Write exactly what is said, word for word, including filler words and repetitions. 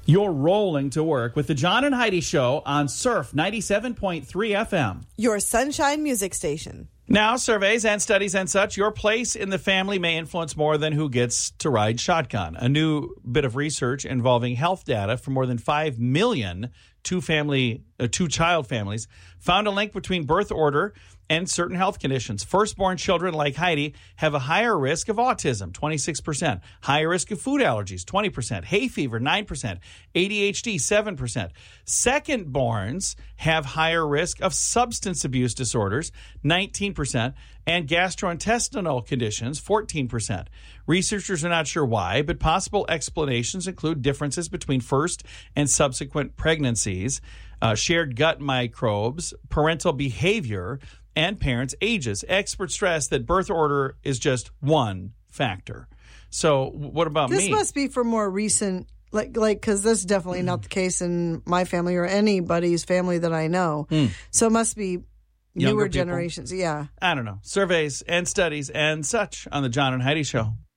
You're rolling to work with the John and Heidi Show on Surf ninety-seven point three F M. Your Sunshine Music Station. Now, surveys and studies and such, your place in the family may influence more than who gets to ride shotgun. A new bit of research involving health data from more than five million two-family, uh, two-child families found a link between birth order and certain health conditions. Firstborn children like Heidi have a higher risk of autism, twenty-six percent, higher risk of food allergies, twenty percent, hay fever, nine percent, A D H D, seven percent. Secondborns have higher risk of substance abuse disorders, nineteen percent, and gastrointestinal conditions, fourteen percent. Researchers are not sure why, but possible explanations include differences between first and subsequent pregnancies, uh, shared gut microbes, parental behavior, and parents' ages. Experts stress that birth order is just one factor. So what about this me? This must be for more recent, like, like because this is definitely mm. not the case in my family or anybody's family that I know. Mm. So it must be Younger newer people? generations. Yeah. I don't know. Surveys and studies and such on the John and Heidi Show.